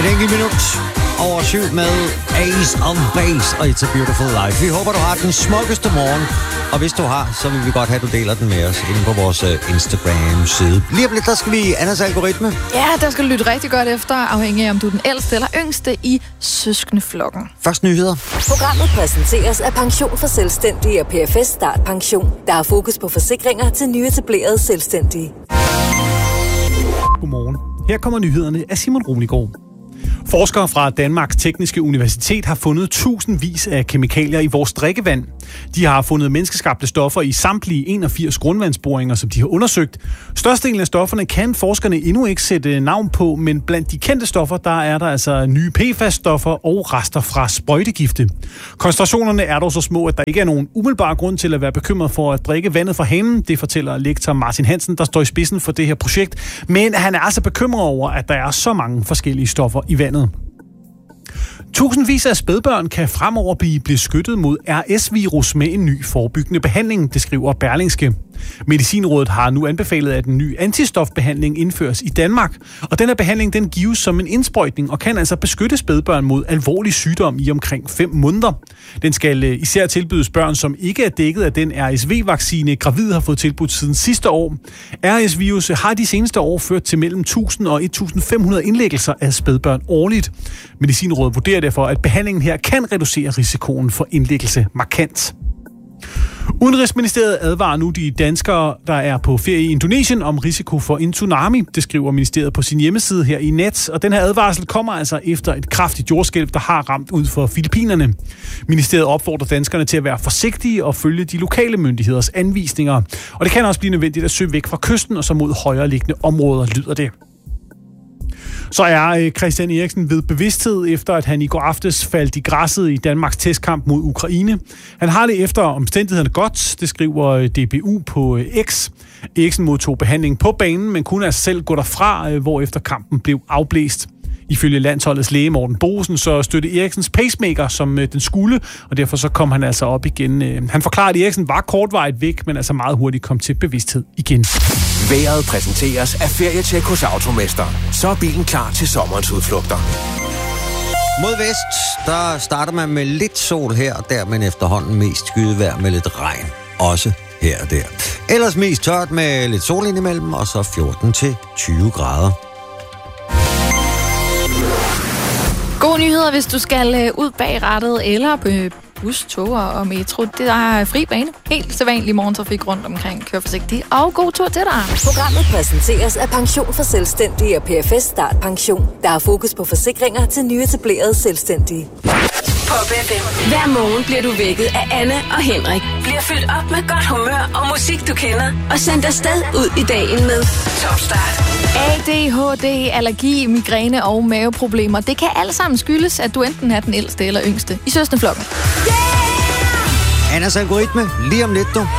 Et enkelt minut over 7 med Ace of Base og It's a Beautiful Life. Vi håber, du har den smukkeste morgen. Og hvis du har, så vil vi godt have, at du deler den med os inde på vores Instagram-side. Lige om lidt, der skal vi i Annas algoritme. Ja, der skal du lytte rigtig godt efter, afhængig af, om du er den ældste eller yngste i søskendeflokken. Først nyheder. Programmet præsenteres af Pension for Selvstændige og PFS Start Pension. Der er fokus på forsikringer til nyetablerede selvstændige. Godmorgen. Her kommer nyhederne af Simon Roligård. Forskere fra Danmarks Tekniske Universitet har fundet tusindvis af kemikalier i vores drikkevand. De har fundet menneskeskabte stoffer i samtlige 81 grundvandsboringer, som de har undersøgt. Størstedelen af stofferne kan forskerne endnu ikke sætte navn på, men blandt de kendte stoffer, der er der altså nye PFAS-stoffer og rester fra sprøjtegifte. Koncentrationerne er dog så små, at der ikke er nogen umiddelbar grund til at være bekymret for at drikke vandet fra hanen. Det fortæller lektor Martin Hansen, der står i spidsen for det her projekt. Men han er altså bekymret over, at der er så mange forskellige stoffer i vandet. Tusindvis af spædbørn kan fremover blive beskyttet mod RS-virus med en ny forebyggende behandling, det skriver Berlingske. Medicinrådet har nu anbefalet, at en ny antistofbehandling indføres i Danmark, og denne behandling den gives som en indsprøjtning og kan altså beskytte spædbørn mod alvorlig sygdom i omkring 5 måneder. Den skal især tilbydes børn, som ikke er dækket af den RSV-vaccine, gravide har fået tilbudt siden sidste år. RS-virus har de seneste år ført til mellem 1000 og 1500 indlæggelser af spædbørn årligt. Medicinrådet vurderer derfor, at behandlingen her kan reducere risikoen for indlæggelse markant. Udenrigsministeriet advarer nu de danskere, der er på ferie i Indonesien, om risiko for en tsunami. Det skriver ministeriet på sin hjemmeside her i nat. Og den her advarsel kommer altså efter et kraftigt jordskælv, der har ramt ud for Filippinerne. Ministeriet opfordrer danskerne til at være forsigtige og følge de lokale myndigheders anvisninger. Og det kan også blive nødvendigt at søge væk fra kysten og så mod højere liggende områder, lyder det. Så er Christian Eriksen ved bevidsthed, efter at han i går aftes faldt i græsset i Danmarks testkamp mod Ukraine. Han har det efter omstændighederne godt, det skriver DBU på X. Eriksen modtog behandling på banen, men kunne altså selv gå derfra, hvorefter kampen blev afblæst. Ifølge landsholdets læge Morten Boesen, så støtte Eriksens pacemaker, som den skulle, og derfor så kom han altså op igen. Han forklarer, at Eriksen var kortvarigt væk, men altså meget hurtigt kom til bevidsthed igen. Vejret præsenteres af Ferietjek hos Automester. Så er bilen klar til sommerens udflugter. Mod vest, der starter man med lidt sol her og der, men efterhånden mest skydevejr med lidt regn. Også her og der. Ellers mest tørt med lidt sol indimellem, og så 14-20 grader. Gode nyheder, hvis du skal ud bag rattet eller bus, tog og metro. Det er fri bane. Helt sædvanlig morgentrafik rundt omkring. Kør forsigtigt og god tur til dig. Programmet præsenteres af Pension for Selvstændige og PFS Start Pension. Der er fokus på forsikringer til nyetablerede selvstændige. Pop FM. Hver morgen bliver du vækket af Anne og Henrik. Bliver fyldt op med godt humør og musik, du kender. Og sendt afsted ud i dagen med Top Start. ADHD, allergi, migræne og maveproblemer. Det kan alle sammen skyldes, at du enten er den ældste eller yngste i søskendeflokken. Annas algoritme, lige om lidt, du.